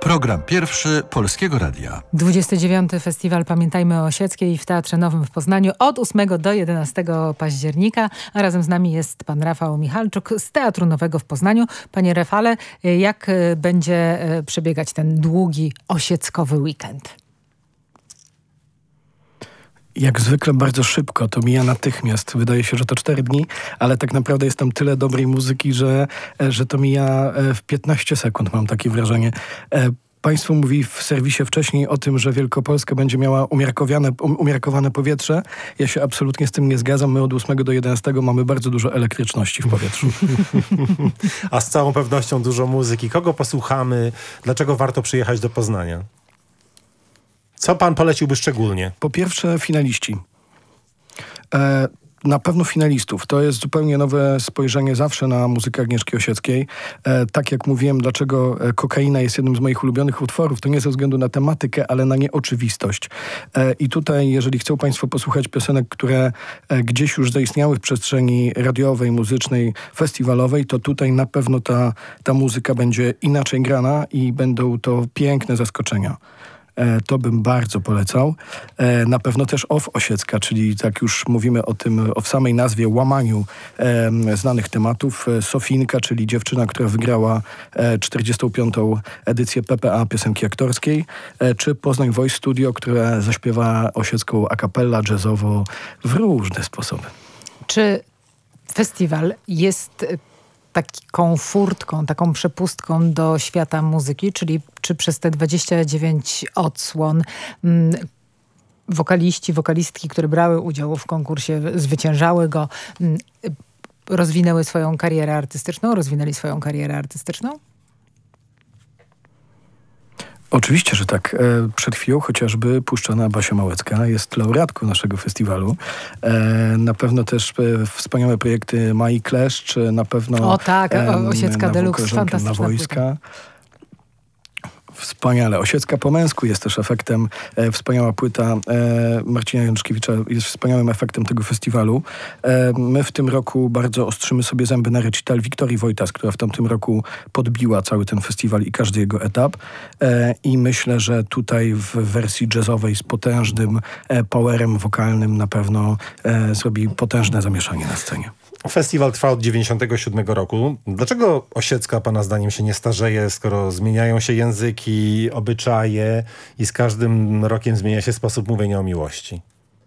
Program pierwszy Polskiego Radia. 29. Festiwal Pamiętajmy o Osieckiej w Teatrze Nowym w Poznaniu od 8 do 11 października. A razem z nami jest pan Rafał Michalczuk z Teatru Nowego w Poznaniu. Panie Rafale, jak będzie przebiegać ten długi osieckowy weekend? Jak zwykle bardzo szybko, to mija natychmiast. Wydaje się, że to 4 dni, ale tak naprawdę jest tam tyle dobrej muzyki, że to mija w 15 sekund, mam takie wrażenie. Państwo mówi w serwisie wcześniej o tym, że Wielkopolska będzie miała umiarkowane powietrze. Ja się absolutnie z tym nie zgadzam. My od 8 do 11 mamy bardzo dużo elektryczności w powietrzu. A z całą pewnością dużo muzyki. Kogo posłuchamy? Dlaczego warto przyjechać do Poznania? Co pan poleciłby szczególnie? Po pierwsze finaliści. Na pewno finalistów. To jest zupełnie nowe spojrzenie zawsze na muzykę Agnieszki Osieckiej. Tak jak mówiłem, dlaczego Kokaina jest jednym z moich ulubionych utworów, to nie ze względu na tematykę, ale na nieoczywistość. I tutaj, jeżeli chcą państwo posłuchać piosenek, które gdzieś już zaistniały w przestrzeni radiowej, muzycznej, festiwalowej, to tutaj na pewno ta muzyka będzie inaczej grana i będą to piękne zaskoczenia. To bym bardzo polecał. Na pewno też OFF Osiecka, czyli tak już mówimy o samej nazwie, łamaniu znanych tematów. Sofinka, czyli dziewczyna, która wygrała 45. edycję PPA piosenki aktorskiej, czy Poznań Voice Studio, która zaśpiewa osiecką a cappella jazzowo w różne sposoby. Czy festiwal jest taką furtką, taką przepustką do świata muzyki, czyli czy przez te 29 odsłon wokaliści, wokalistki, które brały udział w konkursie, zwyciężały go, rozwinęli swoją karierę artystyczną? Oczywiście, że tak. Przed chwilą chociażby puszczona Basia Małecka jest laureatką naszego festiwalu. Na pewno też wspaniałe projekty Mai Kleszcz, na pewno... O tak, Osiecka Deluxe, fantastyczna Wojska. Wspaniale. Osiecka po męsku jest też efektem, wspaniała płyta Marcina Jączkiewicza jest wspaniałym efektem tego festiwalu. My w tym roku bardzo ostrzymy sobie zęby na recital Wiktorii Wojtas, która w tamtym roku podbiła cały ten festiwal i każdy jego etap. I myślę, że tutaj w wersji jazzowej z potężnym powerem wokalnym na pewno zrobi potężne zamieszanie na scenie. Festiwal trwa od 97 roku. Dlaczego Osiecka pana zdaniem się nie starzeje, skoro zmieniają się języki, obyczaje i z każdym rokiem zmienia się sposób mówienia o miłości?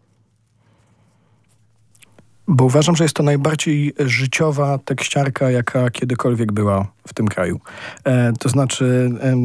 Bo uważam, że jest to najbardziej życiowa tekściarka, jaka kiedykolwiek była w tym kraju. To znaczy,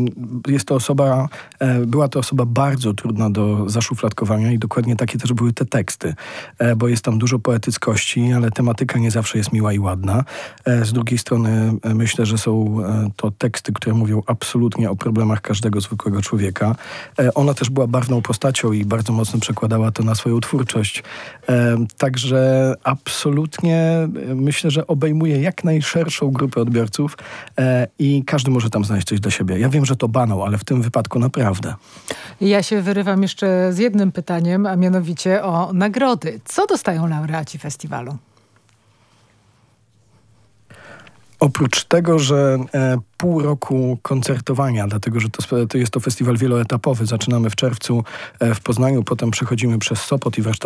była to osoba bardzo trudna do zaszufladkowania i dokładnie takie też były te teksty, bo jest tam dużo poetyckości, ale tematyka nie zawsze jest miła i ładna. Z drugiej strony myślę, że są to teksty, które mówią absolutnie o problemach każdego zwykłego człowieka. Ona też była barwną postacią i bardzo mocno przekładała to na swoją twórczość. Także absolutnie myślę, że obejmuje jak najszerszą grupę odbiorców i każdy może tam znaleźć coś dla siebie. Ja wiem, że to banał, ale w tym wypadku naprawdę. Ja się wyrywam jeszcze z jednym pytaniem, a mianowicie o nagrody. Co dostają laureaci festiwalu? Oprócz tego, że pół roku koncertowania, dlatego że to jest to festiwal wieloetapowy. Zaczynamy w czerwcu w Poznaniu, potem przechodzimy przez Sopot i warsztat